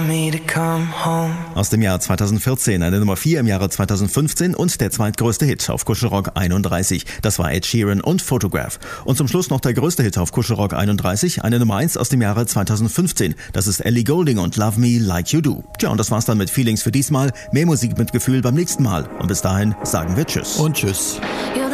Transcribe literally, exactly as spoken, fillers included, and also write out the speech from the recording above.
Aus dem Jahr zweitausendvierzehn, eine Nummer vier im Jahre zweitausendfünfzehn und der zweitgrößte Hit auf Kuschelrock einunddreißig. Das war Ed Sheeran und Photograph. Und zum Schluss noch der größte Hit auf Kuschelrock einunddreißig, eine Nummer eins aus dem Jahre zweitausendfünfzehn. Das ist Ellie Goulding und Love Me Like You Do. Tja, und das war's dann mit Feelings für diesmal. Mehr Musik mit Gefühl beim nächsten Mal. Und bis dahin sagen wir Tschüss. Und Tschüss.